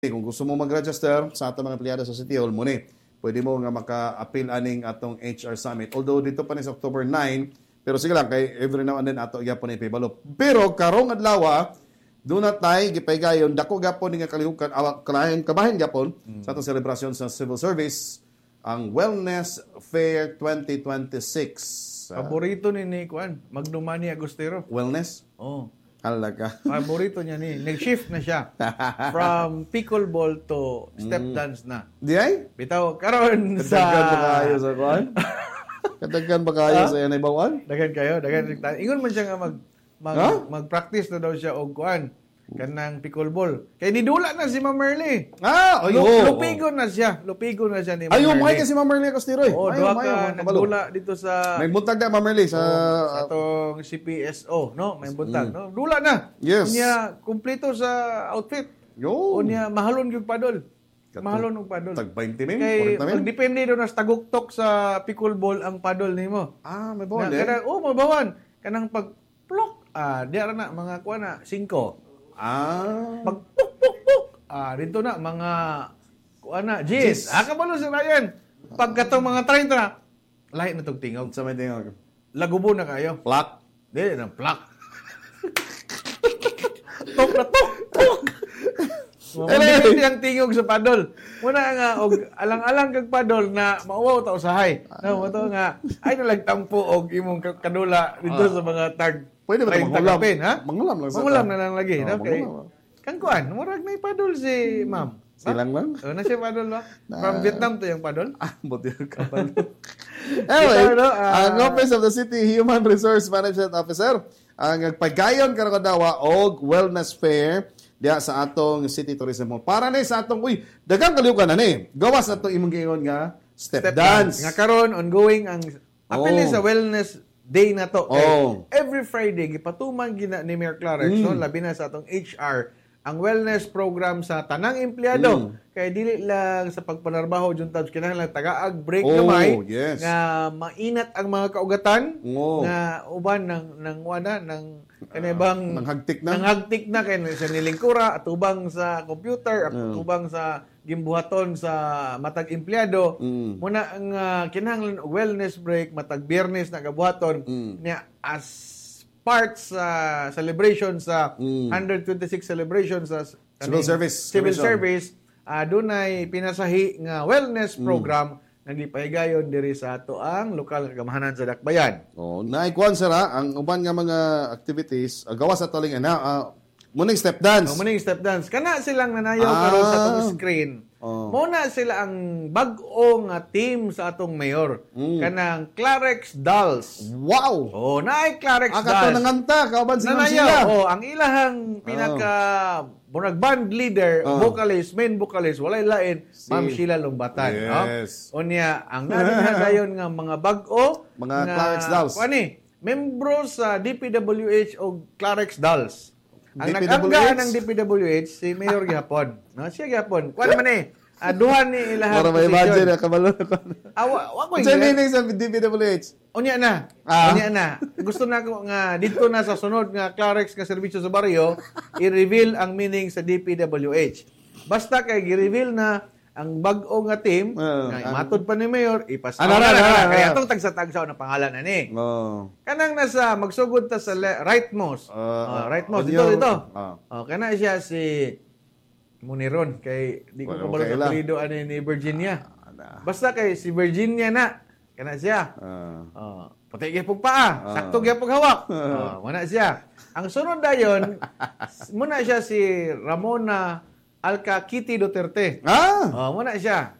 Kung gusto mo mag-register sa atong mga empleyado sa City Hall, muni, pwede mo nga maka-appeal aning atong HR Summit. Although dito pa ni sa October 9, pero sige lang, kay every now and then ato gyapon ipibalo. Pero karong adlaw, doon na tayo gipaygayon, dako gyapon nga kalihukan, kalahin kabahin gyapon sa atong selebrasyon sa Civil Service, ang Wellness Fair 2026. Paborito ni Kuan, Magdumani Agustero. Wellness? Oh. Halaka. Paborito niya ni. Nag-shift na siya. From pickleball to step dance na. Di ay? Bitaw, karon Kadaghan ba sa... kayo sa kuan? Kadaghan ba kayo sa yan ay bawal? Dagan kayo, dagan. Ingon man siya nga mag-practice na daw siya og kuan. Kanang pickleball. Kaya nidula na si Ma'am Merly. Lupigon na siya. Lupigon na siya ni Ma'am Merly. Ayaw, may kasi Ma'am Merly Castiroy. Oo, duha ka nagdula dito sa... May buntag na Ma'am Merly sa... atong CPSO, no? May buntag, no? Dula na. Yes. Unya, kumpleto sa outfit. Unya, mahalon yung padol. Mahalon yung padol. Tag 20 min? Kay, magdepende doon na taguktok sa pickleball ang padol nimo. May bawal eh. Mabawan. Kanang pag-plok. Diara na, mga kuha na, 5. Pag-puk-puk-puk. Dito na, mga kuha na, G's. Kabalo si Ryan. Pagkatong mga 30 na, lahi na itong tingog. Sa may tingog. Lagubo na kayo. Plak. Dili na, plak. Tok na tok. Tok. Mamagigit ang tingog sa padol. Muna nga, alang-alang kag padol na mauwaw ta usahay. No, ito nga, ay nalagtampo og imong kadula dito sa mga tag. Pwede ba ito mangulam? Mangulam lang. Mangulam na lang lagi. Okay. Kang kuan, murag na padol si ma'am. Silang lang? Na siya padol ba? From Vietnam to yung padol? Buti ka padol. Anyway, ang Office of the City Human Resource Management Officer, ang nagpagayon karong dawa og wellness fair diya sa atong City Tourism Mall. Para ni sa atong, dagang kaliukan na ni. Gawas na itong imong giingon nga step dance. Nga karon ongoing ang apili sa wellness day na to. Every Friday, gipatuman gina ni Mayor Clarence, no? Labi na sa atong HR, ang wellness program sa tanang empleyado. Kaya dili lang sa pagpanarbaho, juntabs, kinahanglan tagaag break gamay, nga mainat ang mga kaugatan, nga uban ng kanibang nanghagtik na kay sa nilingkura, atubang sa computer, atubang sa gimbuhaton sa matag empleyado. Muna ang kinahanglan wellness break matag Biyernes na gabuhaton niya as part sa celebration sa 126 celebration sa Civil Service. Dunay pinasahi nga wellness program nagipahigayon diri sa ato ang lokal nga gamahanan sa Dakbayan. Naikuan sara ang uban nga mga activities gawas sa taling muning step dance. Muning step dance. Kana silang nanayaw karon sa atong screen. Muna sila ang bag-o nga team sa atong mayor. Kanang Clarex Dolls. Wow! Naay Clarex Dolls. Akato nanganta, kauban sila. Ang ilahang pinaka band leader, vocalist, main vocalist, walay lain, Ma'am Sheila Lumbatan. Yes. Unya, ang dayon nga mga bag-o, mga Clarex Dolls. Membro sa DPWH o Clarex Dolls. Ang nag-angga ng DPWH, si Mayor Gihapon. Siya Gihapon. Kuwan man duhan ni ilahang para may imagine kabalo. Wako yung meaning sa DPWH. Unya na. Gusto na ko nga dito na sa sunod nga Clarex nga serbisyo sa baryo, i-reveal ang meaning sa DPWH. Basta kay gi-reveal na ang bag-o nga team, matod pa ni Mayor, ipasaw na. Kaya itong tagsa-tagsaw na pangalan na ni. Kanang nasa, magsugod ta sa rightmost. Rightmost, dito. Kana siya si Muniron, kay di ko kabalo sa apelido ni Virginia. Basta kay si Virginia na. Kana siya. Puti gyapon paa, sakto gyapon hawak. Muna siya. Ang sunod dayon, muna siya si Ramona Alca Kitty Duterte. Muna siya.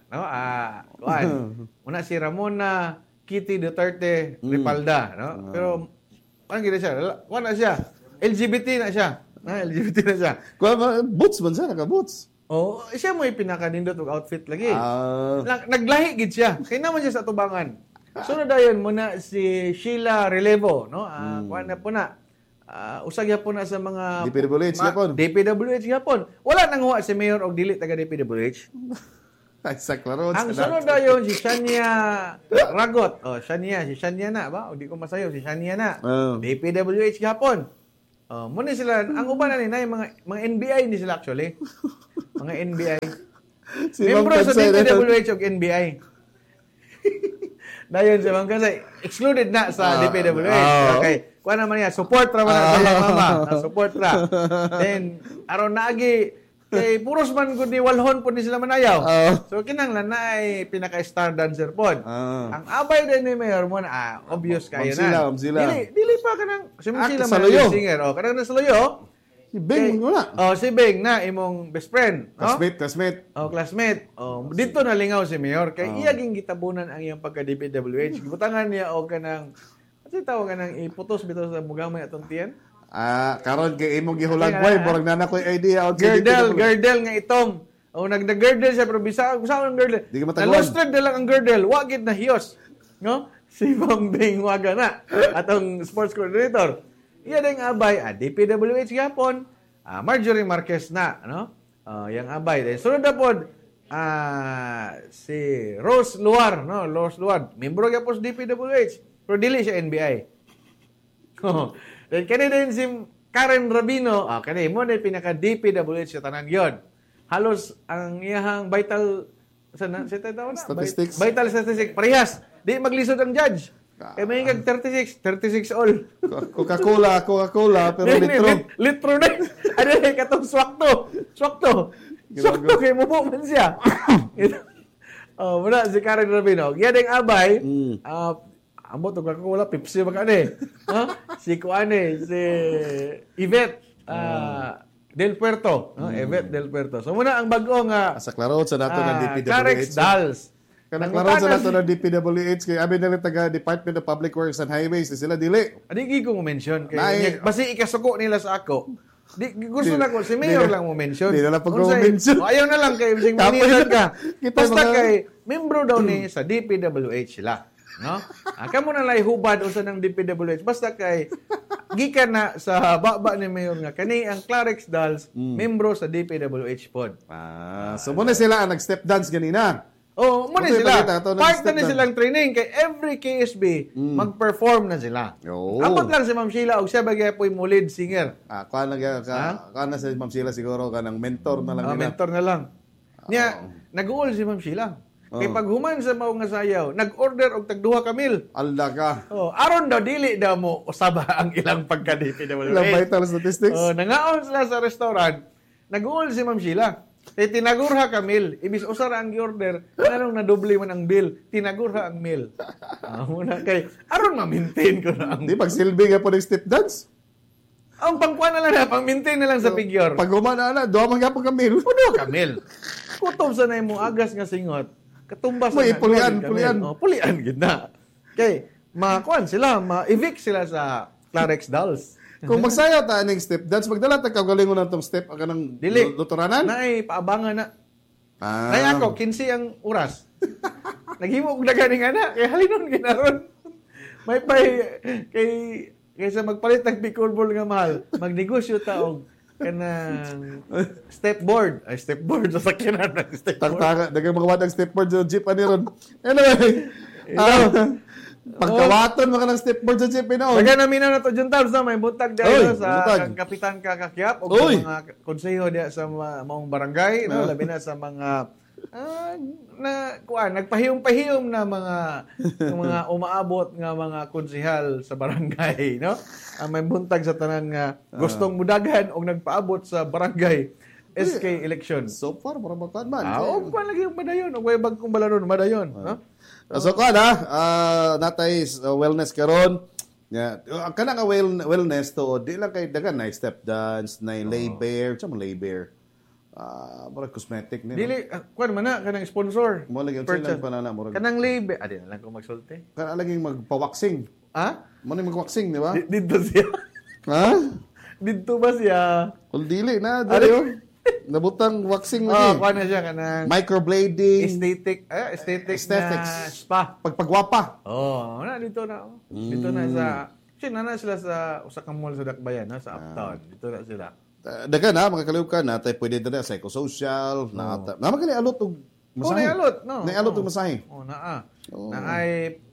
Muna si Ramona Kitty Duterte Ripalda. Pero, parang gina siya. Muna siya. LGBT na siya. LGBT na siya. Boots man siya, naka-boots. Siya mo ipinakanindot og outfit lagi. Naglahi gid siya. Kaya naman siya sa tubangan. Sunod dayon muna si Sheila Relevo. Kuha na po na. Usag yapon na sa mga DPWH yapon. Wala nang huwa si Mayor og dili taga DPWH. Ang sunod dayon si Shania Ragot. Si Shania na ba? O di ko masayo si Shania na. DPWH yapon. Muna sila, ang uban na nila, mga NBI ni sila actually. Mga NBI. Membro sa DPWH o NBI. Dayon siya, kasi excluded na sa DPWH. Okay. Kuha naman niya, support ra man na mama. Support ra. Then, aron naagi, kay puros man kundi walhon po ni sila manayaw. So, kinanglan na ay pinaka-star dancer po. Ang abay din ni Mayor mo na, obvious kayo na. Dili pa ka ng, sila man singer. Kanang nasaluyo. Si Beng muna. Si Beng na, imong best friend. Classmate. Classmate. Dito na lingaw si Mayor. Kay iyaging gitabunan ang iyang pagka-DPWH. Gibutangan niya o kanang, kasi tawag ka nang iputos bito sa mugamay atong tiyan. Karon kay imong gihulagway, murag na koy idea out girdle nga itong. Nagda-girdle siya pero bisa ang girdle. Nalosted na lang ang girdle, wa gid na hiyos. No? Si Ma'am Beng waga na atong sports coordinator. Iya ding abay, DPWH gyapon. Marjorie Marquez na, no? Yang abay. Sunod na pod si Rose Luar, no? Rose Luar, membro gyapon sa DPWH. Pero dili siya NBI. Then kani din si Karen Rabino, kani mo na pinaka DPWH sa tanan yon. Halos ang iyang vital statistics. Vital statistics parehas. Di maglisod ang judge. Kaya may kag 36 all. Coca-Cola pero litro na. Ano na katong swakto kay mubo man siya. Muna si Karen Rabino. Yan ang abay. Amo to Coca-Cola, Pepsi ba kani? Si Yvette Del Puerto, Yvette Del Puerto. So muna ang bago nga sa klaro sa nato ng DPWH. Carex Dals. Kanang klaro sa nato ng DPWH kay abi nila taga Department of Public Works and Highways sila dili. Adi ko mo mention kay basi ikasuko nila sa ako. Gusto na ko si Mayor lang mo mention. Di na lang pag-mention. Ayaw na lang kay sing minister ka. Basta kay membro daw ni sa DPWH sila. No? Kamo na lay hubad usa ng DPWH basta kay gikan na sa baba ni Mayor nga kani ang Clarex Dals membro sa DPWH pod. So muna sila ang nag-step dance ganina. Muna sila. Part na silang training kay every KSB mag-perform na sila. Abot lang si Ma'am Sheila og siya bagay po yung lead singer. Kuan na si Ma'am Sheila siguro kanang mentor na lang nila. Mentor na lang. Niya nag-uol si Ma'am Sheila. Kay paghuman sa mao nga sayaw, nag-order og tagduha ka meal. Alda ka. Aron daw dili daw mo usaba ang ilang pagka-DPWH. Ilang vital statistics. Nangaon sila sa restaurant, nag-uol si Ma'am Sheila. Tinagurha ka meal. Ibis usara ang i-order, anong nadoble man ang bill, tinagurha ang meal. Muna kay aron ma-maintain ko na ang... Di pagsilbi ka po ng step dance. Ang pangkuan na lang pang-maintain na lang sa figure. Pag humana na, duha man gyapon ka meal. Puno ka meal. Kutob sa na mo agas nga singot. Katumbas na pulian. Pulian gid na. Kay makuan sila, ma-evict sila sa Clarex Dals. Kung magsayaw ta aning step dance, magdala ta kagalingon natong step kanang luturanan. Naay paabangan na. Nay ako 15 ang oras. Naghimo og daganing ana kay halinon ginaron. May kaysa magpalit ng Bicol Ball nga mahal, magnegosyo ta og kanang stepboard sa sakyanan ng stepboard. Dagang mga wadang stepboard sa jeep ani ron. Anyway, pagkawaton mo ka ng stepboard sa jeep ino. Dagan namin na to juntab sa may buntag dahil sa kapitan Kakakyap o mga konseho diya sa maong barangay, no, labi na sa mga nagpahiyom-pahiyom na mga umaabot nga mga konsehal sa barangay, no? May buntag sa tanan nga gustong mudagan og nagpaabot sa barangay SK election. So far, para magkuhan man. Og kuan lagi yung madayon, og way bagkong balaron madayon, no? So kuan natay wellness karon. Kana nga wellness to di lang kay dagan na step dance, na labor, chamo labor. Murag cosmetic ni. Dili kuan man na kanang sponsor. Mo lagi sila panana murag. Kanang labor, adi na lang ko magsulti. Kana laging magpa-waxing. Mo ni mag-waxing, di ba? Dito siya. Dito ba siya? Kung dili na, dali. Nabutang waxing lagi. Kuan na siya kanang microblading, aesthetics na spa. Pagpagwapa. Na dito na. Dito na sa na sila sa usa ka mall sa Dakbayan, sa Uptown. Dito na sila. Dagan mga kaliukan natay pwede na psychosocial, na magani alot og masahe. Alot, no. Na alot og masahe. Naa. Naay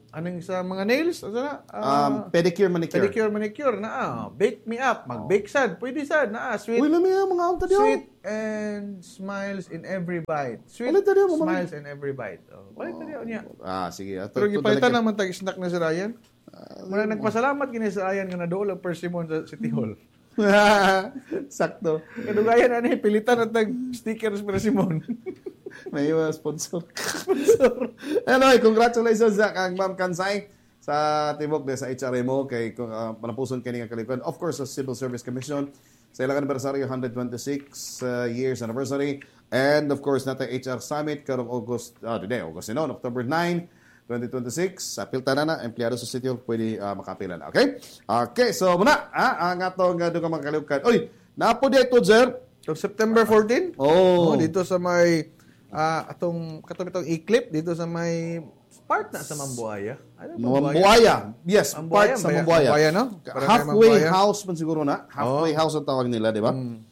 anong sa mga nails? Ano na? Pedicure, manicure. Pedicure, manicure na bake me up, mag-bake sad, pwede sad na sweet. Uy, lami mga alta diyo. Sweet and smiles in every bite. Sweet Ulit tayo, smiles in every bite. Ulit tayo niya. Sige. Pero gipalitan naman tag-snack na si Ryan. Muna nagpasalamat kini si Ryan nga nadool ang persimmon sa City Hall. Sakto. Kadugayan ani pilitan at tag-stickers persimmon. May sponsor. Anyway, congratulations sa kang Ma'am Kansay sa tibok sa HRMO kay panapuson kini nga kalikuan. Of course, sa Civil Service Commission sa ilang anniversary 126 years anniversary, and of course nata HR Summit karong August October 9 2026 sa piltanan na empleyado sa City Hall pwede makapila na. Okay, so muna ang atong dugang mga kalikuan. Oy, napo dito sir September 14 dito sa may katong i-clip dito sa may part na sa Mambuaya. Mambuaya. Yes, part sa Mambuaya. Mambuaya, no? Halfway house man siguro na. Halfway house ang tawag nila, di ba?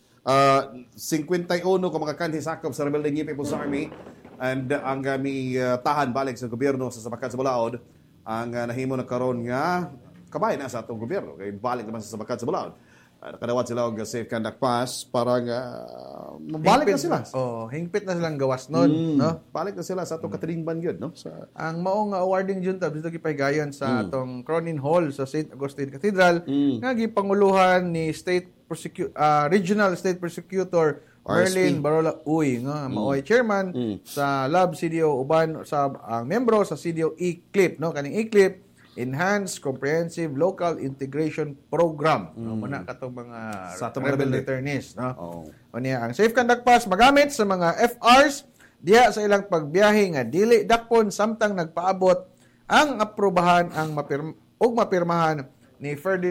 51 ka mga kanhi sakop sa Rebelde People's Army, and ang may tahan balik sa gobyerno sa Sabakat sa Bulaod, ang nahimo na karon nga kabay na sa atong gobyerno. Kay balik naman sa Sabakat sa Bulaod. Nakadawat sila og safe conduct pass para mabalik na sila. Hingpit na silang gawas nun, no? Balik na sila sa atong katilingban gyud, no? Ang maong awarding junta dito gipahigayon sa atong Cronin Hall sa St. Augustine Cathedral nga gipanguluhan ni Regional State Prosecutor Merlin Barola Uy nga maoy chairman sa Lab CDO uban sa ang membro sa CDO E-CLIP, no? Kaning E-CLIP Enhanced Comprehensive Local Integration Program. Muna katong mga rebel returnees, no? O niya ang Safe Conduct Pass magamit sa mga FRs diha sa ilang pagbiyahe nga dili dakpon samtang nagpaabot ang aprobahan ang mapirmahan ni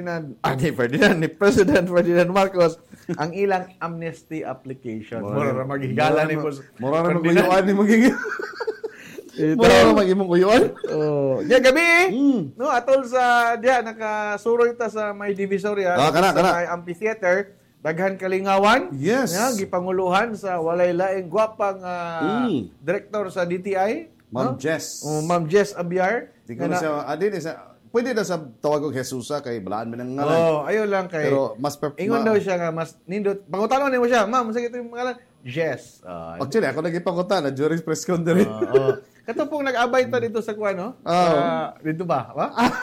President Ferdinand Marcos ang ilang amnesty application. Mura ra maghigala ni boss. Mura ra maguyuan ni magiging. Mura ra magimong uyuan. Diya gabi no atol sa diya nakasuroy ta sa may Divisoria sa may amphitheater daghan kalingawan. Yes. Gipanguluhan sa walay laing gwapang director sa DTI, Ma'am Jess. Ma'am Jess Abiar. Di ko na siya pwede na sa tawag og Jesusa kay balaan man ang ngalan. Ayo lang kay. Pero mas ingon daw siya nga mas nindot. Pangutanon nimo siya, ma'am, sige ito yung ngalan. Jess. Actually, ako nagipangutan na juris press con diri. Kato pong nag-abay ta dito sa kuan, no? Dito ba?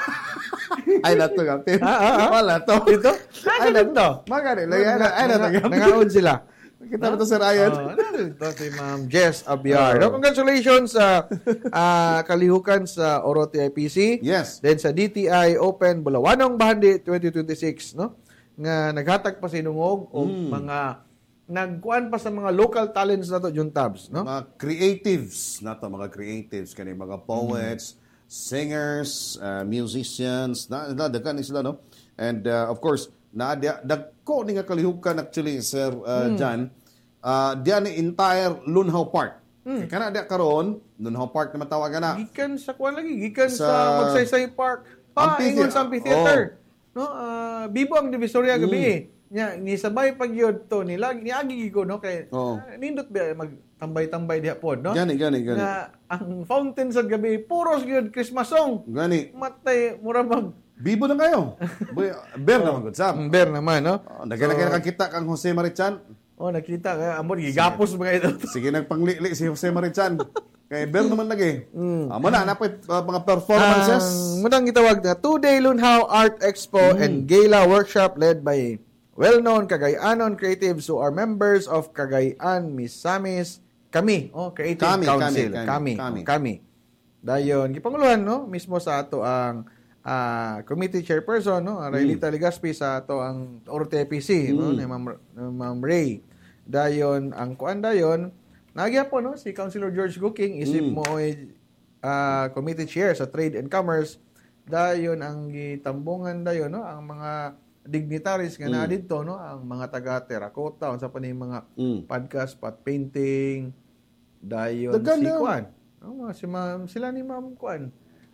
Ay nato gapin. Wala to. Dito? Ay nato. Magani lang ay nato gapin. Nangaon sila. Kita na to Sir Ryan. Ito si Ma'am Jess Abiar. Congratulations sa kalihukan sa Orote IPC. Yes. Then sa DTI Open Bulawanong Bahandi 2026, no? Nga naghatag pa sinungog o mga nagkuan pa sa mga local talents na to Juntabs, no? Mga creatives na to, mga creatives kani mga poets, singers, musicians, daghan sila, no? And of course, dagko ni nga kalihukan actually Sir John, diyan ni entire Lunhaw Park. Kana dia karon Lunhaw Park na matawagan na. Gikan sa kuan lagi, gikan sa Magsaysay Park. Ingon sa amphitheater. No, bibo ang Divisoria gabi. Nya ni sabay pagyod to nila niagi ko, no, kay nindot ba magtambay-tambay diha pod, no? Gani. Na ang fountain sa gabi puros gyud Christmas song. Gani. Matay mura mag bibo na kayo. Bear naman good sap. Bear naman, no? Nakita kang Jose Marichan. Nakita kaya amon gigapos mga ito. Sige nagpanglili si Jose Marichan. Kay Bear naman lagi. Amo na mga performances. Munang gitawag na 2-day Lunhaw Art Expo and Gala Workshop led by well-known Cagayanon creatives who are members of Cagayan Misamis Creative Council. Kami. Dayon gipanguluhan, no, mismo sa ato ang committee chairperson, no, Raylita Legaspi, sa ato ang Orote PC, no, ni Ma'am Ray. Dayon ang kuan dayon nagya po, no, si Councilor George Cooking isip mo committee chair sa Trade and Commerce. Dayon ang gitambungan dayon, no, ang mga dignitaries nga na dito, no, ang mga taga terracotta unsa pa ni mga podcast, pot painting, dayon si Kuan, no, si Ma'am sila ni Ma'am Kuan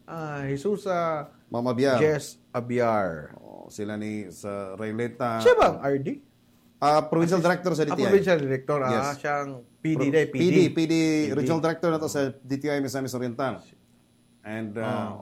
Jesusa Mama Abiar, Jess Abiar, sila ni sa Rayleta. Siya bang RD? Provincial Director sa DTI. Provincial Director, yes. Siyang PD. Regional Director na to sa DTI Misamis Oriental. And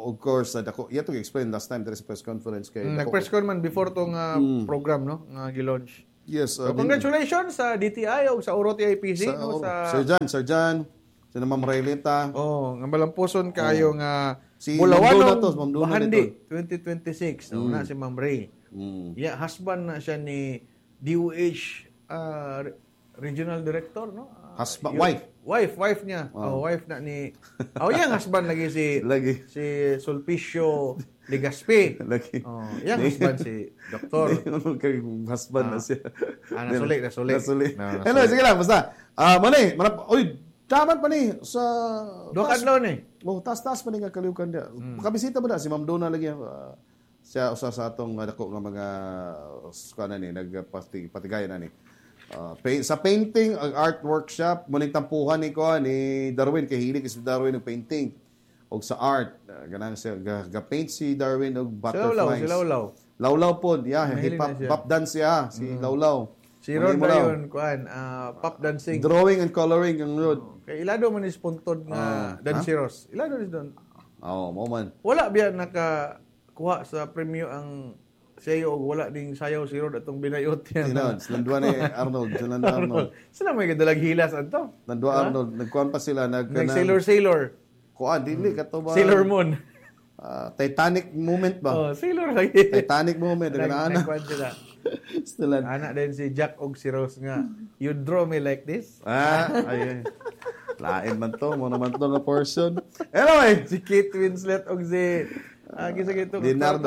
of course dako iya to explain last time there is press conference kay nag-press con man before tong program no nga gi-launch. Yes. So, congratulations sa DTI o sa Oro TIPC no sa Sir Jan, si Ma'am Raylita. nga malampuson kayo nga Si Bulawan Ma'am Dona Bahandi 2026 no na si Ma'am Ray. Yeah, husband na siya ni DOH Regional Director no. Wife niya. Wife na ni yang husband lagi si Sulpicio Legaspi. Yang husband si Doktor. Kay husband na siya. Nasuli. Hello, sige lang basta. Dapat pa ni sa Dokadlaw ni. Tas pa ni nga kaliukan dia. Makabisita ba na si Ma'am Dona lagi siya usa sa atong dako nga mga kana ni nagpatigayan na ni. Sa painting art workshop muning tampuhan ni Darwin kay hilig si Darwin og painting og sa art ganang siya ga-paint si Darwin og butterflies. Lawlaw pod pop dance siya si Lawlaw. Si Rod dayon pop dancing. Drawing and coloring ang Rod. Kay ilado man is puntod nga danceros. Ilado is doon. Mo man. Wala biya nakakuha sa premyo ang sayo og wala ding sayaw si Rod atong binayot yan. Silandua ni Arnold. Sila may kadalag hilas adto. Landua Arnold, nagkuan pa sila Sailor. Kuan dili kato ba? Sailor Moon. Titanic moment ba? Sailor lagi. Titanic moment ana. Still anak din si Jack og si Rose nga. You draw me like this? Ay. Lain man to, mo naman to nga portion. Anyway, si Kate Winslet og si Leonardo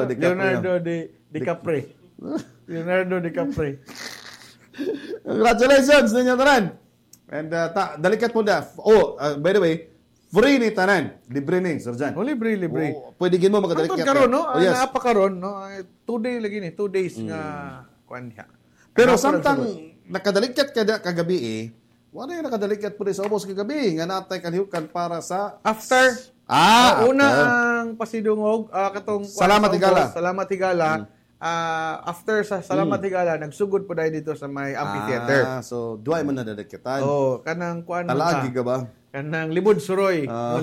DiCaprio. Congratulations ninyo tanan. And dalikat mo da. By the way, free ni tanan. Libre ni, Sir Jan. Libre. Pwede gin mo makadalikat. Antod karon no? Naapa karon no? 2 days nga kuan diha. Pero samtang nakadalikat kada kagabi wala yung nakadalikat po sa ubos kagabi nga natay kalihukan para sa after una ang pasidungog katong Salamat Higala. After sa Salamat Higala nagsugod po dahil dito sa may amphitheater. So duay man nadadalikitan. Kanang kuan talagi ka ba? Kanang libod suroy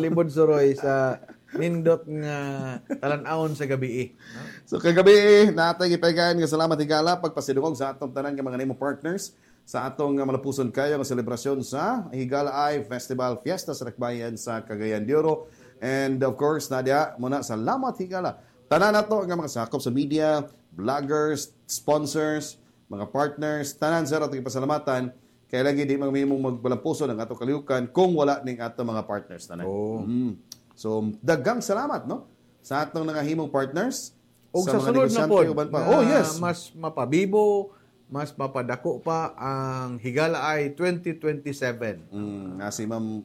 sa nindot nga talan-awon sa gabi. So kagabi natay gipagaan nga Salamat Higala pagpasidungog sa atong tanan nga mga nimo partners sa atong malapuson kayo nga selebrasyon sa Higala Eye Festival Fiesta sa Dakbayan sa Cagayan de Oro. And of course, Nadia, muna Salamat Higala. Tanan nato nga mga sakop sa media, vloggers, sponsors, mga partners, tanan sa atong ipasalamatan kay lagi di magmimong magbalampuson ang atong kalihukan kung wala ning atong mga partners tanan. So daghang salamat no sa atong nangahimong partners ug sa sunod na pod. Mas mapabibo, mas mapadako pa ang Higala Eye 2027. Si Ma'am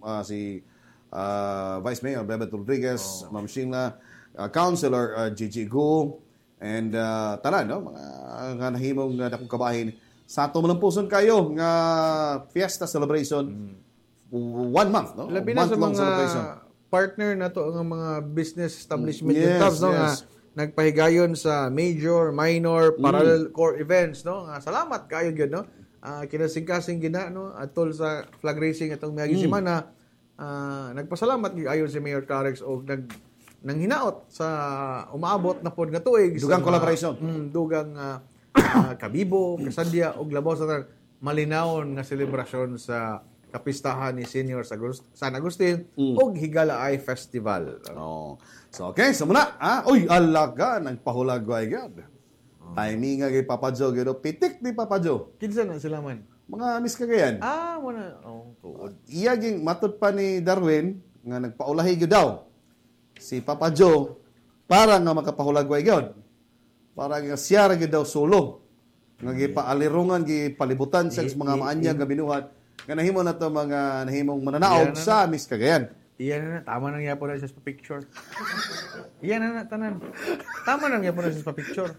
Vice Mayor Bebet Rodriguez, Ma'am Sheila, Councilor Gigi Gu, and tanan no mga nahimong dakong kabahin sa atong malampuson kayo nga fiesta celebration 1 month no. Labi na sa mga partner na to ang mga business establishment nga nagpahigayon sa major, minor, parallel core events no. Salamat kayo gyud no. Kinasingkasing gina no atol sa flag racing atong miagi semana. Nagpasalamat gyud ayon si Mayor Carex og nang hinaot sa umaabot na pod nga tuig dugang collaboration. Dugang kabibo, kasandya og labaw sa malinawon nga selebrasyon sa kapistahan ni Senior San Agustin og Higala Eye Festival. So okay, so muna. Alaga nagpahulag way gyud. Timing nga kay Papa Joe gyud pitik ni Papa Joe. Kinsa na sila man? Mga Miss Cagayan. Muna. Tuod. Iya ging matud pa ni Darwin nga nagpaulahi gyud daw si Papa Joe para nga makapahulag way gyud. Para nga siya ra gyud daw solo. Nga gipaalirongan gipalibutan sa mga maanya nga binuhat. Nga nahimo na to mga nahimong mananaog sa Miss Cagayan. Iyan na, tama nang yapon na siya sa picture. Iyan na, tanan. Tama nang yapon na siya sa picture.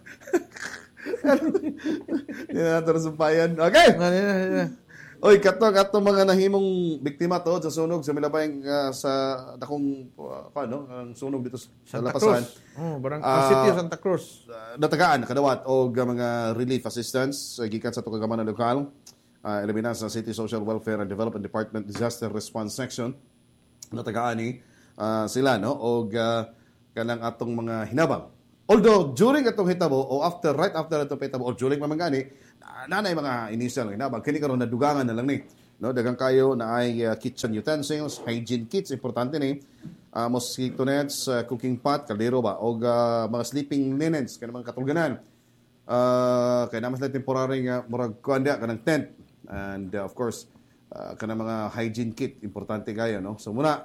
Hindi na nato sumpayan. Okay! Oy, kato mga nahimong biktima to sa sunog sa Milabay sa dakong ang sunog dito sa Lapasan. City of Santa Cruz. Natagaan kadawat og mga relief assistance gikan sa tukagaman na lokal. Ilabina sa City Social Welfare and Development Department Disaster Response Section. Natagaan ni sila no og kanang atong mga hinabang. Although during atong hitabo o right after atong hitabo o during mamangani, nanay mga initial hinabang kini karon nadugangan na lang ni. No, dagang kayo na ay kitchen utensils, hygiene kits, importante ni. Mosquito nets, cooking pot, kaldero ba o mga sleeping linens kanang mga katulganan. Kaya naman sila temporary nga murag kuanda kanang tent. And of course, kanang mga hygiene kit, importante kayo, no? So muna,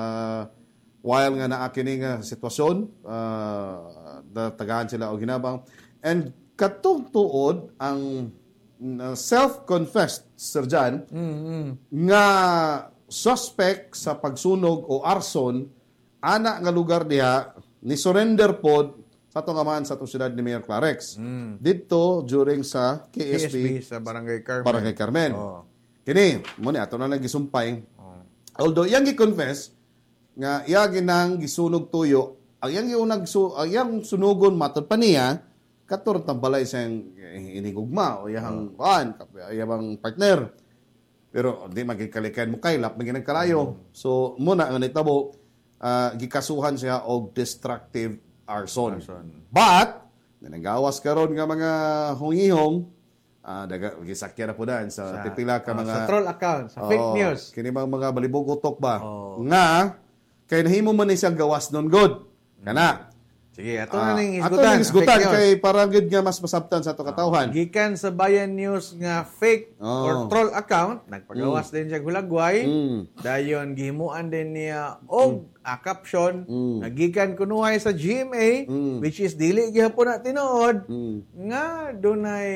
while nga naa kini nga sitwasyon, tagahan sila og hinabang. And katong tuod ang self-confessed Sir Jan nga suspect sa pagsunog o arson ana nga lugar diha ni surrender pod sa atong amahan sa atong syudad ni Mayor Clarex. Dito during sa KSP sa Barangay Carmen. Barangay Carmen. Kini mo ni ato na lang gisumpay. Although iyang gi-confess nga iya ginang gisunog tuyo, ang iyang sunugon matod pa niya katur tambalay siyang inigugma o iyang iyang partner. Pero di magikalikan mo kay lap maging nagkalayo. So muna ang nitabo gikasuhan siya og destructive arson. But nangawas karon nga mga hungihong gisakyan na po daan sa pipila ka mga sa troll account, sa fake news. Kini mga balibog utok ba? Nga kay nahimo man ni siyang gawas non good. Kana. Sige, ato na ning isgutan kay parang gid nga mas masabtan sa ato katawhan. Gikan sa Bayan News nga fake or troll account, nagpagawas din siya gulagway. Dayon gihimuan din niya og caption nga gikan kunuhay sa GMA which is dili gihapon na tinuod nga dunay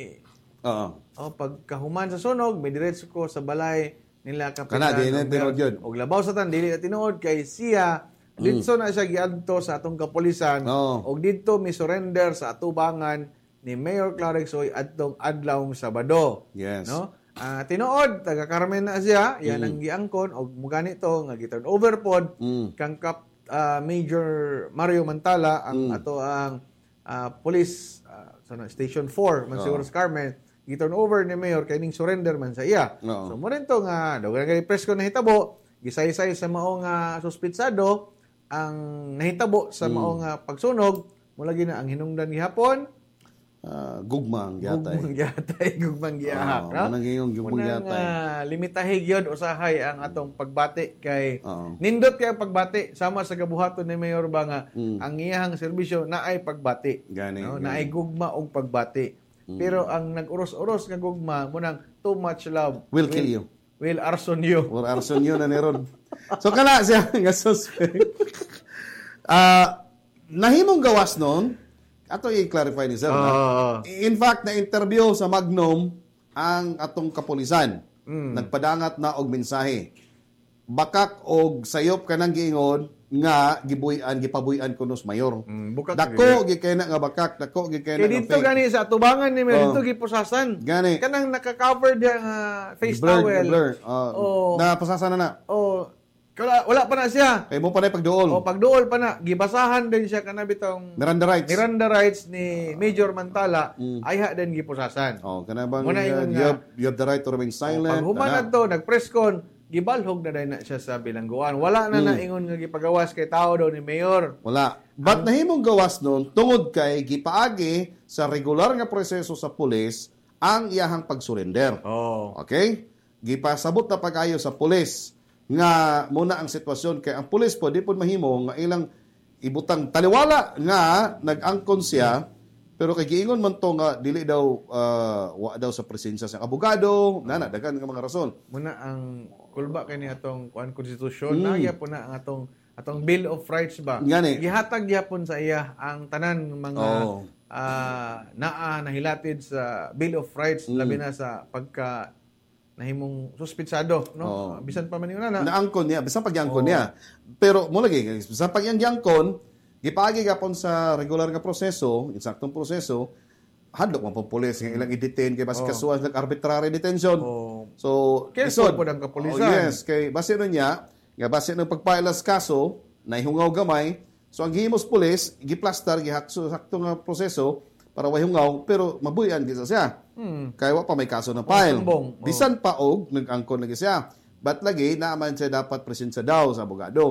pagkahuman sa sunog, may diretso ko sa balay nila kapitan. Kana di na tinuod yun. Og labaw sa tan dili na tinuod kay siya dito na siya giadto sa atong kapulisan og dito mi surrender sa atubangan ni Mayor Clarex Oy adtong adlawng Sabado. Yes. No? Tinuod taga Carmen na siya, yan ang giangkon og mugani to nga gi-turn over pod kang Major Mario Mantala ang ato ang police Station 4 man siguro sa Carmen gi-turn over ni Mayor kay ning surrender man sa iya. So mo rin to nga daw kay press ko nahitabo gisay-say sa mao nga suspitsado ang nahitabo sa mao nga pagsunog mula gina ang hinungdan gihapon gugmang gyatay gugmang gihap gugmang gyatay limitahe gyud usahay ang atong pagbati kay nindot kay ang pagbati sama sa kabuhaton ni Mayor ba nga ang iyang serbisyo naay pagbati naay gugma og pagbati pero ang nag-uros-uros nga gugma munang too much love will kill you. Will arson you. Will arson you na ni Ron. So, kana siya nga suspect. Nahimong gawas nun, ato i-clarify ni Sir. In fact, na-interview sa Magnum ang atong kapulisan. Nagpadangat na og mensahe. Bakak og sayop kanang giingon nga gipabuy-an kunos mayor. Dako gikay na nga bakak, dako gikay na nga fake. Dito gani sa atubangan ni Mayor, dito gipusasan. Gani. Kanang naka-cover dia nga face towel. Napasasan na. Wala pa na siya. Kay mo pa na pagduol. Pagduol pa na. Gibasahan din siya kana bitong Miranda rights ni Major Mantala ayha din gipusasan. Kana bang you have the right to remain silent. Paghuman to nag-press con gibalhog na dahil na siya sa bilangguan. Wala na naingon nga gipagawas kay tao daw ni Mayor. Wala. But nahimong gawas nun, tungod kay gipaagi sa regular nga proseso sa pulis ang iyahang pag-surrender. Okay? Gipasabot na pag-ayo sa pulis nga muna ang sitwasyon kay ang pulis po di po mahimo nga ilang ibutang taliwala nga nag-angkon siya pero kay giingon man to nga dili daw wa daw sa presensya sa abogado dagan nga mga rason muna ang kulba kay ni atong konstitusyon na po na ang atong Bill of Rights ba gihatag gyapon sa iya ang tanan mga nahilatid sa Bill of Rights labi na sa pagka nahimong suspitsado no bisan pa man yun naangkon niya bisan pagyangkon niya pero mo lagi bisan pagyangkon gipaagi gapon sa regular nga proseso insaktong proseso hadlok man po pulis nga ilang i-detain kay basi kasuhan ng arbitrary detention so keso po ang kapulisan yes kay base nun niya nga base ng pagpailas kaso nahihungaw gamay so ang gihimos pulis giplastar gihakto nga proseso para wahungaw pero mabuyan gisa siya kay wa pa may kaso na file bisan pa og nag-angkon lagi siya but lagi naaman siya dapat presensya daw sa abogado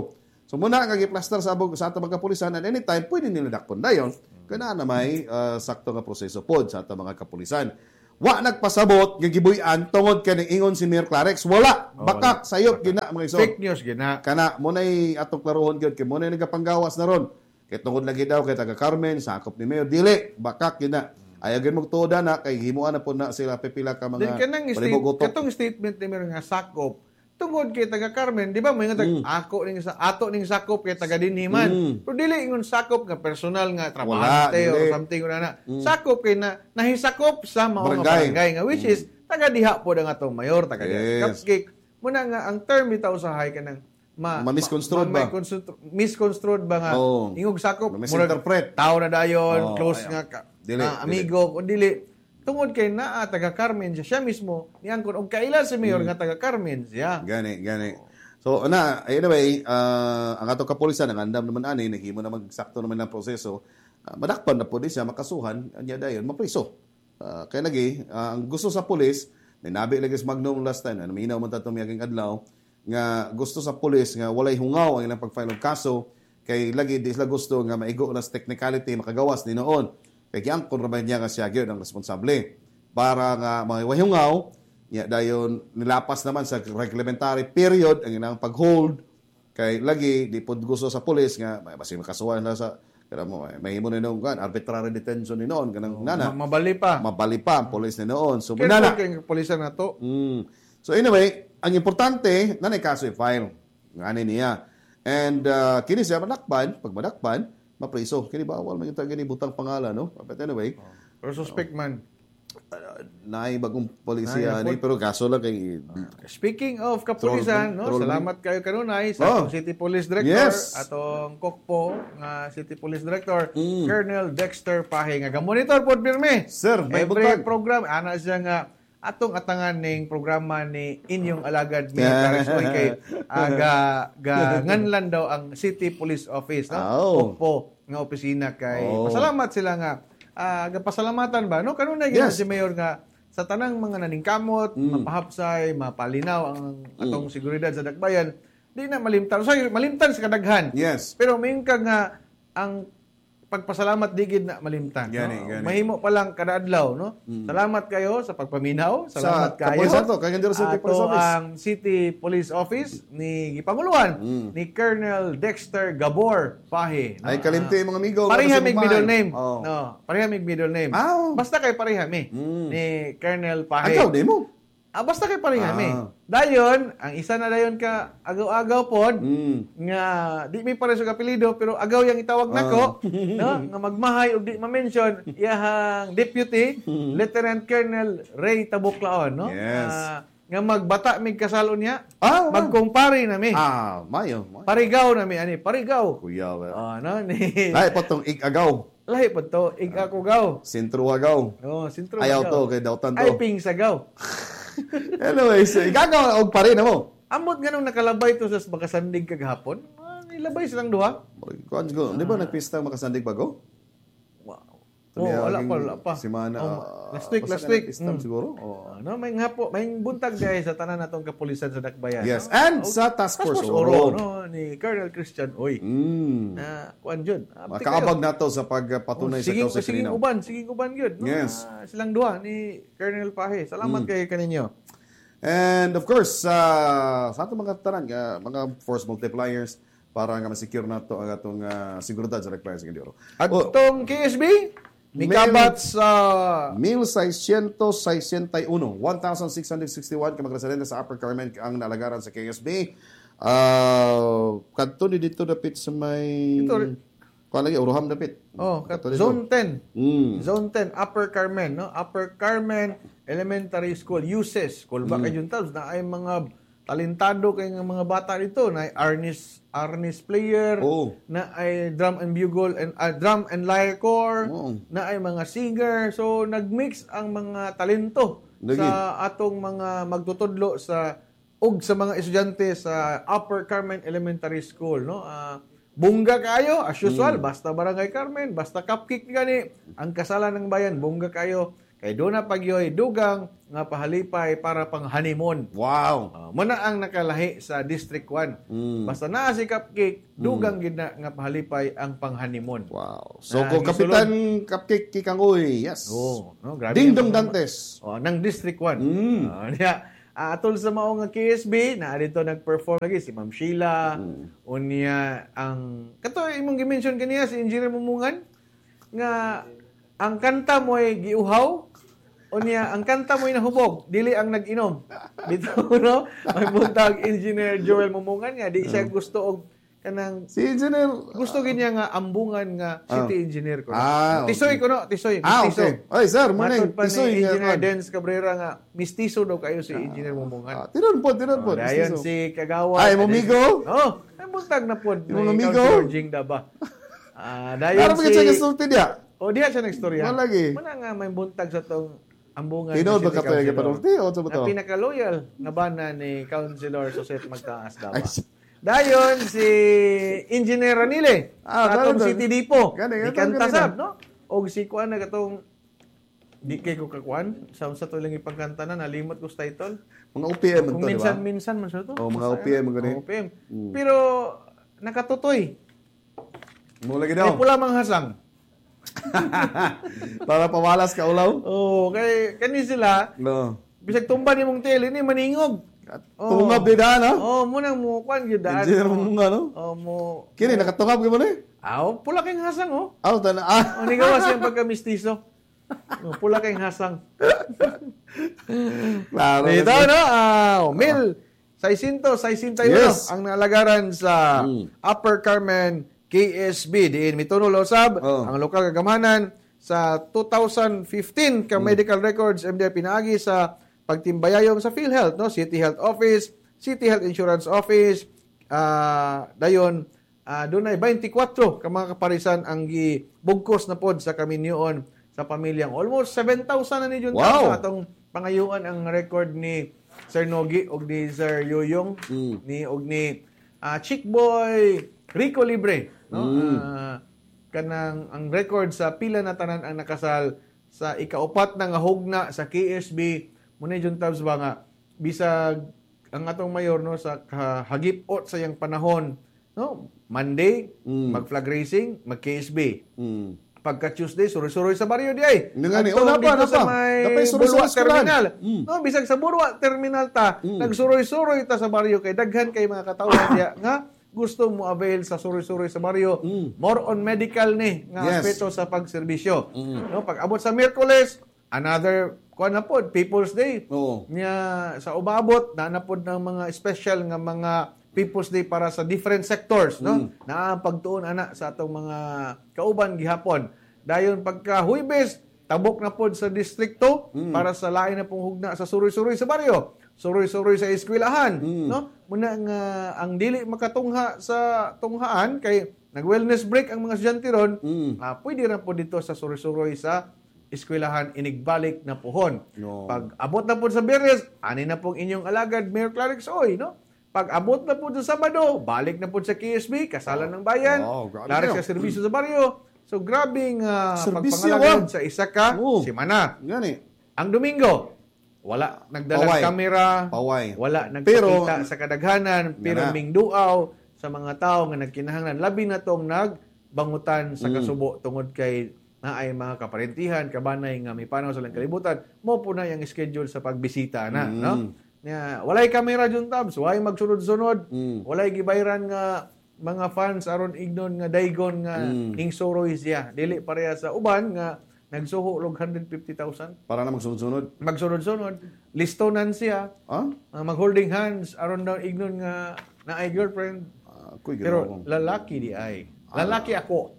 So muna nga giplaster sa ato mga kapulisan at anytime pwede nila dakpon dayon kana na may sakto nga proseso pod sa ato mga kapulisan. Wa nagpasabot nga gibuy-an tungod kay ingon si Mayor Clarex, wala bakak sayop gina mga iso. Fake news gina. Kana mo nay atong klarohon gyud kay mo nay nagapanggawas na ron. Kay tungod lagi daw kay taga Carmen sakop ni Mayor dili bakak gina. Ayagan mo tuoda na kay himuan na po na sila pipila ka mga katong statement ni Mayor nga sakop tungod kay taga Carmen, di ba? May nga ato ning sakop kay taga Dinhiman. Pero dili ingon sakop nga personal nga trabahante or something na. Sakop kay nahisakop sa mao nga barangay nga which is taga diha po ang atong mayor taga diha. Kapkik muna nga ang term bitaw sa hay kanang misconstrued ba? Misconstrued ba nga ingog sakop misinterpret. Tao na dayon, close nga amigo o dili tungod kay naa taga Carmen siya mismo niangkon og kailan si mayor nga taga Carmen siya. Gani. So anyway, ang ato kapulisan ang andam naman ani naghimo na magsakto naman ang proseso. Madakpan na po din siya makasuhan anya dayon mapriso. Kay lagi ang gusto sa pulis ninabi lagi sa Magnum last time minaw man tatong miyaging adlaw nga gusto sa pulis nga walay hungaw ang ilang pag-file og kaso kay lagi di sila gusto nga maigo na technicality makagawas ni noon. Kaya ang kontraban niya nga siya gyud ang responsable para nga mahihungaw niya dayon nilapas naman sa reglementary period ang inang pag-hold kay lagi di pod gusto sa pulis nga basi makasuhan na sa kada mo mahimo ni noon kan arbitrary detention ni noon kanang nana mabali pa ang pulis ni noon so binana kay pulisan nato. So anyway ang importante nanay kaso i-file ngani niya and kini siya madakpan mapriso. Kini bawal man yung gani butang pangalan, no? But anyway. Pero suspect man. Naay bagong polisiya ni pero kaso lang kay speaking of kapulisan, no? Salamat kayo kanunay sa atong City Police Director, atong kokpo nga City Police Director, Colonel Dexter Pahe nga monitor pod pirmi. Sir, may every program ana siya nga atong atangan ning programa ni inyong alagad ni Karisoy kay nganlan daw ang City Police Office no po nga opisina kay pasalamat sila nga pasalamatan ba no kanunay gina si mayor nga sa tanang mga naningkamot mapahapsay mapalinaw ang atong seguridad sa dakbayan di na malimtan sa kadaghan pero mayon ka nga ang pagpasalamat digid na malimtan. Gani. Mahimo pa lang kada adlaw, no? Salamat kayo sa pagpaminaw. Salamat kayo. Ang City Police Office ni Gipanguluan ni Colonel Dexter Gabor Pahe. No? Ay kalimti mga amigo. Pareha mig middle name. No, pareha mig middle name. Basta kay pareha mi ni Colonel Pahe. Agaw di mo. Basta kay pareha mi. Dayon, ang isa na dayon ka agaw-agaw pod nga di may pareso ka apelyido pero agaw yang itawag nako, no? Nga magmahay og di ma-mention iyang deputy Lieutenant Colonel Ray Tabuklaon, no? Nga magbata mig kasalon niya. Magkumpare na mi. Mayo. Parigaw na mi ani, parigaw. Kuya. No ni. Lahi potong ig-agaw. Lahi po to, ig-ako gaw. Sintro agaw. Sintro ayaw to kay dawtan to. Ay ping sagaw. Anyways, igagaw og pare na mo. Amot ganong nakalabay to sa makasandig kagahapon. Nilabay silang duha. Di ba nagpista makasandig bago? Wala pa. Simana. Last week. Siguro. May buntag guys sa tanan natong kapulisan sa Dakbayan. Yes, and sa Task Force Oro. Ni Colonel Christian Oy. Kuan jud. Makaabag nato sa pagpatunay sa kausa kanina. Siging uban gyud. Yes. Silang duha ni Colonel Pahe. Salamat kay kaninyo. And of course, sa atong mga tanan, mga force multipliers para nga ma-secure nato ang atong seguridad sa Dakbayan sa Ginoo. At itong KSB nikabat sa 1,661 ka mga residente sa Upper Carmen ang nalagaran sa KSB. Kadto ni dito dapit sa may lagi Uruham dapit. Zone 10. Zone 10 Upper Carmen, no? Upper Carmen Elementary School uses kulba kay juntas na ay mga talentado kay nga mga bata dito na arnis player, na ay drum and bugle and drum and lyre corps, na ay mga singer. So nagmix ang mga talento sa atong mga magtutudlo sa mga estudyante sa Upper Carmen Elementary School, no? Bungga kayo as usual, basta Barangay Carmen, basta cupcake gani ang kasalan ng bayan, bungga kayo kay doon na pagyoy dugang nga pahalipay para pang honeymoon. Wow. Muna ang nakalahi sa District 1. Basta naa si Cupcake, dugang gid na nga pahalipay ang pang honeymoon. Wow. So ko Kapitan Cupcake Kikangoy, yes. No, grabe. Ding Dong Dantes. Nang District 1. Atol sa mao nga KSB, na dito nag-perform lagi si Ma'am Sheila, unya ang kato imong gi-mention kaniya si Engineer Mumungan nga ang kanta mo'y giuhaw, unya ang kanta mo'y nahubog, dili ang nag-inom. Bitaw no, may buntag Engineer Joel Mumungan nga di siya gusto og kanang si Engineer gusto gid niya nga ambungan nga city engineer ko. Okay. Tisoy ko no, tisoy. Mistiso. Okay. Oy, sir, morning. Tisoy Engineer Dens Cabrera nga mistiso daw kayo si Engineer Mumungan. Tinon po. Dayon si Kagawa. Ay, momigo. Ay buntag na pod. Yung momigo. Jing daba. Dayon si siya gisulti dia. Diha siya nagstorya. Malagi. Muna nga may buntag sa tong ambungan. Tinod ba ka talaga panulti o sa Ang pinaka-loyal na bana ni Councilor Joseph Magtaas Daba. Ay, Dayon si Engineer Ranile sa atong City Depot. Di kantasab, no? Og si kuan na katong di kay ko kakuan sa to lang ipagkanta na nalimot ko sa title. Mga OPM Kung to, di ba? minsan man sa to. Mga OPM gani. OPM. Pero nakatutoy. Mo lagi Ay daw. pula manghasang. Para pawalas ka ulaw. Kay kani sila. No. Bisag tumba ni mong tele ni maningog. Tungab di daan, ha? Munang mo kwan gyud daan. Engineer mo nga, no? Mo. Kini nakatungab ka mo ni? Pula kayong hasang, Tana. Ni gawas yung pagka-mistiso. Pula kayong hasang. Klaro. Dito, no? 661 Yes. ang nalagaran sa Upper Carmen KSB. Diin mituno losab ang lokal kagamanan sa 2015 ka medical records MDR pinaagi sa pagtimbayayom sa PhilHealth, no? City Health Office, City Health Insurance Office, dayon doon ay 24 ka mga kaparisan ang gibugkos na pod sa kaminyoon sa pamilyang almost 7,000 na ni Jun sa atong pangayuan ang record ni Sir Nogi og ni Sir Yoyong ni og ni Chick Boy Rico Libre, no? Kanang ang record sa pila na tanan ang nakasal sa ikaupat na nga hugna sa KSB. Muna yung tabs ba nga, bisag ang atong mayor no, sa hagipot sa yung panahon, no? Monday, mag-flag racing, mag-KSB. Pagka Tuesday, suroy-suroy sa baryo di ay. Dito sa may Bulwa Terminal. No, bisag sa Bulwa Terminal ta, nagsuroy-suroy ta sa baryo kay daghan kay mga katawhan diya nga gusto mo avail sa suroy-suroy sa baryo. More on medical ni nga aspeto sa pagserbisyo. No, pag abot sa Miyerkules, another kuan na pod People's Day. Nya sa ubabot na napod ng mga special nga mga People's Day para sa different sectors, no? Na pagtuon ana sa atong mga kauban gihapon. Dayon pagka Huwebes, tabok na pod sa distrikto para sa lain na pong hugna sa suroy-suroy sa baryo. Suroy-suroy sa eskwelahan, no? Muna nga ang dili makatungha sa tunghaan kay nag-wellness break ang mga estudyante ron, pwede ra po dito sa suroy-suroy sa eskwelahan inigbalik na pohon. Pag abot na po sa Biyernes, ani na pong inyong alagad Mayor Clarix Oy, no? Pag abot na po sa Sabado, balik na po sa KSB, kasalan ng bayan, Clarix sa serbisyo sa baryo. So grabing pagpangalagad sa isa ka semana. Ang Domingo, wala nagdalang kamera, wala nagpakita sa kadaghanan, pero mingduaw sa mga tao nga nagkinahanglan labi na tong nagbangutan sa kasubo tungod kay na ay mga kaparentihan, kabanay nga may panaw sa lang kalibutan, mo po na yung schedule sa pagbisita na, no? Walay kamera dun tabs, walay magsunod-sunod, walay gibayran nga mga fans aron ignon nga daygon nga ning soroy siya. Dili pareha sa uban nga nagsuho og 150,000 para na magsunod-sunod. Magsunod-sunod, listonan siya. Mag-holding hands aron daw ignon nga na ay girlfriend. Pero lalaki di ay. Lalaki ako.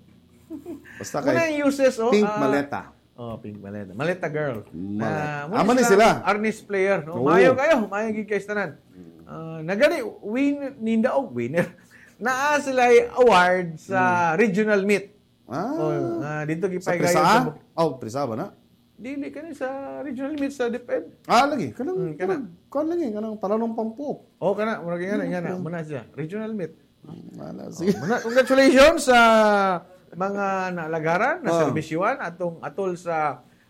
Basta kay uses, pink maleta. Pink maleta. Maleta girl. Ama ni sila. Arnis player. No? Mayo kayo. Mayo gikay tanan. Nagani, nindaog winner. Naa sila award sa regional meet. Dito gipay kayo. Prisaba na? Dili ka sa regional meet sa DepEd. Lagi. Kanang palanong pampo. Kana. Murag nga. Muna siya. Regional meet. Sige. Congratulations sa mga nalagaran na serbisyuan atol sa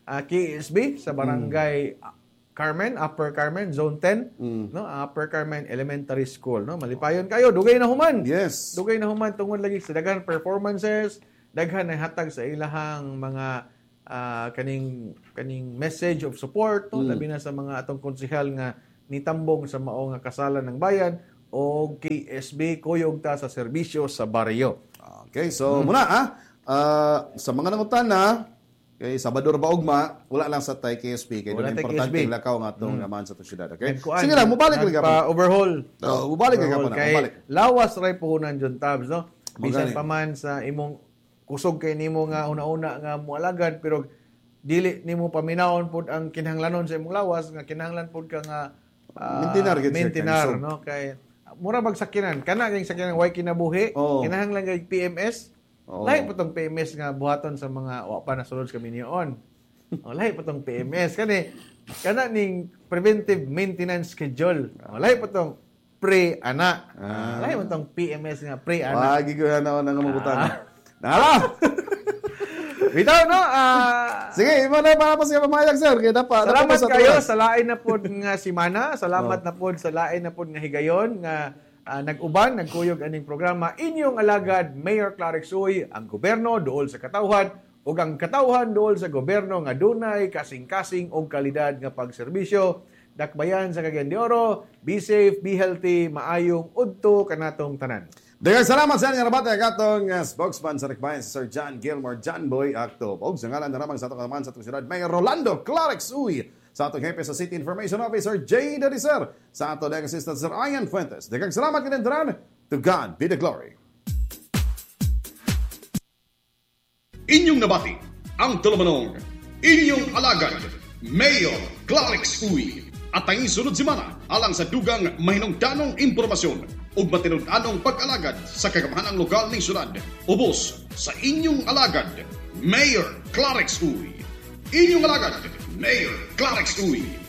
KSB sa Barangay Carmen, Upper Carmen, Zone 10, no? Upper Carmen Elementary School, no? Malipayon kayo, dugay na human. Yes. Dugay na human tungod lagi sa daghan performances, daghan na hatag sa ilahang mga kaning message of support, no? Labi na sa mga atong konsehal nga nitambong sa mao nga kasalan ng bayan o KSB kuyog ta sa serbisyo sa baryo. Okay, so muna sa mga nangutan na kay Sabador ba ugma, wala lang sa tay KSB kay doon importante lakaw nga atong aman sa syudad. Okay? Sige lang, mubalik ka pa. Overhaul. Mubalik ka pa na. Mubalik. Lawas ray puhunan John Tabs, no? Bisan pa man sa imong kusog kay nimo nga una-una nga moalagad pero dili nimo paminawon pud ang kinahanglanon sa imong lawas nga kinahanglan pud ka nga maintenar, no? Kay mura bag sakinan kana kay sakinan way kinabuhi, kinahanglan kay PMS. Lahi po tong PMS nga buhaton sa mga wa pa nasulod kami niyon. Lahi po tong PMS kana ning preventive maintenance schedule. Lahi po tong pre-ana. Lahi po tong PMS nga pre-ana. Wagi ko na nga mabutan. Nala. Bitaw no. Sige, imo na para pa siya pamayag sir kay dapat. Salamat kayo sa lain na pod nga simana. Salamat na pod sa lain na pod nga higayon nga nag-uban, nagkuyog aning programa. Inyong alagad, Mayor Clarix Uy, ang gobyerno dool sa katawhan ug ang katawhan dool sa gobyerno nga dunay kasing-kasing og kalidad nga pagserbisyo. Dakbayan sa Cagayan de Oro. Be safe, be healthy, maayong udto kanatong tanan. Daghang salamat sa inyo nabate katong spokesman sa Rikbayan si Sir John Gilmore John Boy Acto. Og sa ngalan na ramang sa atong kaman sa atong syudad, Mayor Rolando Clarix Uy. Sa atong hepe sa City Information Officer, Jay Dadiser. Sa atong Legal Assistant, Sir Ian Fuentes. Daghang salamat kinendaran. To God be the glory. Inyong nabati ang tulumanong inyong alagad, Mayor Clarix Uy. At ang sunod simana alang sa dugang mahinungdanong impormasyon o matinundanong pag-alagad sa kagamahanang lokal ng syudad. Ubos sa inyong alagad, Mayor Clarix Uy. Inyong alagad, Mayor Clarix Uy.